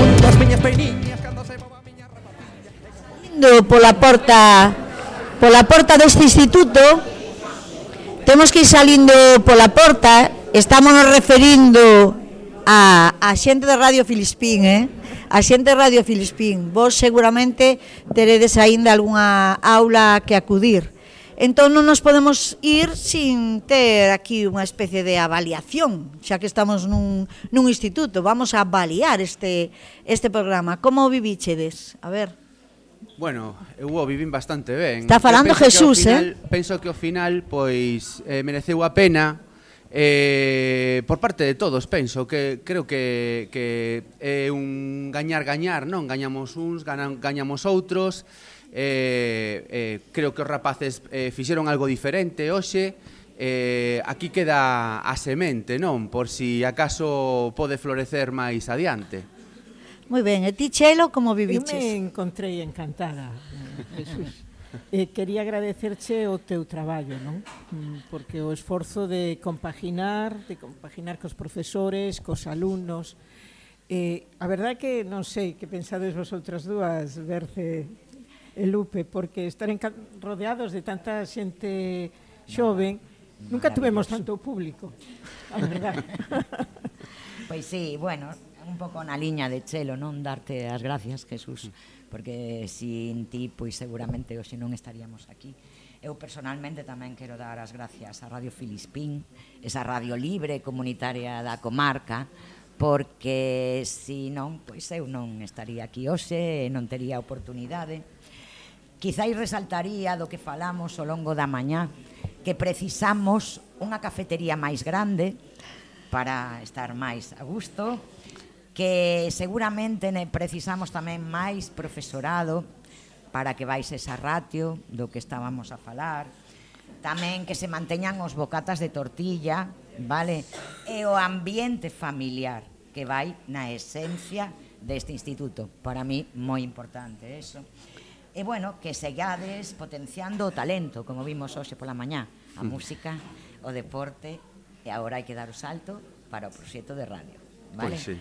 das miñas peiniñas cando se mova a miña rapatilla. Indo pola porta deste instituto, temos que ir salindo pola porta, estamos referindo a xente de Radio Filispín, a xente de Radio Filispín. Vos seguramente teredes aínda algunha aula que acudir. Entón non nos podemos ir sin ter aquí unha especie de avaliación, xa que estamos nun instituto. Vamos a avaliar este programa. Como o vivíchedes? A ver. Bueno, eu o vivín bastante ben. Está falando Jesús, Penso que ao final, pois, mereceu a pena, por parte de todos, penso, que creo que é un gañar-gañar, non? Gañamos uns, gañamos outros. Creo que os rapaces fixeron algo diferente hoxe. Aquí queda a semente, non? Por si acaso pode florecer máis adiante. Moi ben, e ti, Chelo, como viviches? Eu me encontrei encantada, Jesús. Quería agradecerche o teu traballo, non? Porque o esforzo de compaginar cos profesores, cos alumnos. A verdade que non sei que pensades vosotras dúas, Berce e Lupe, porque estar rodeados de tanta xente xoven, nunca tuvemos tanto público, a verdade. Pois sí, bueno, un pouco na liña de Chelo, non? Darte as gracias, Jesús, porque sin ti, pois seguramente hoxe non estaríamos aquí. Eu personalmente tamén quero dar as gracias a Radio Filispín, esa radio libre comunitaria da comarca, porque se non, pois eu non estaría aquí hoxe, non tería oportunidade. Quizáis resaltaría do que falamos ao longo da mañá, que precisamos unha cafetería máis grande para estar máis a gusto, que seguramente precisamos tamén máis profesorado para que vais esa ratio do que estábamos a falar, tamén que se manteñan os bocatas de tortilla, vale? E o ambiente familiar que vai na esencia deste instituto. Para mí, moi importante eso. E, bueno, que segades potenciando o talento, como vimos hoxe pola mañá, a música, o deporte, e agora hai que dar o salto para o proxecto de radio, vale? Pois sí.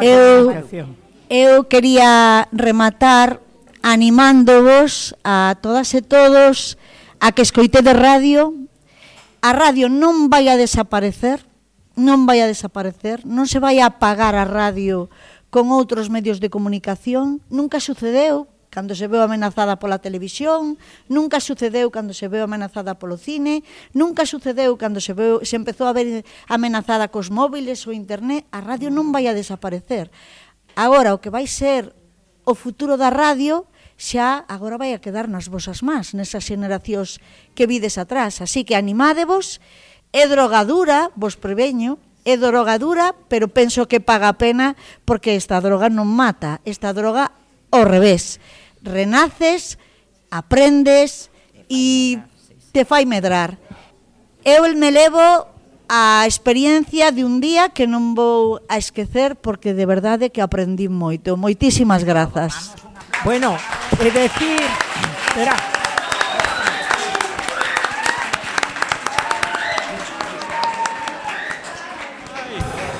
Eu quería rematar animándovos a todas e todos a que escoitedes radio. A radio non vai a desaparecer, non se vai a apagar a radio con outros medios de comunicación. Nunca sucedeu cando se veu amenazada pola televisión, nunca sucedeu cando se veu amenazada polo cine, nunca sucedeu cando se empezou a ver amenazada cos móviles ou internet. A radio non vai a desaparecer. Agora, o que vai ser o futuro da radio xa agora vai a quedar nas vosas mans, nesas xeneracións que vides atrás. Así que animádevos, é drogadura, vos preveño, é drogadura, pero penso que paga a pena, porque esta droga non mata, esta droga ao revés. Renaces, aprendes e te fai medrar. Eu me levo a experiencia de un día que non vou a esquecer, porque de verdade que aprendí moito. Moitísimas grazas. Bueno, é decir, espera,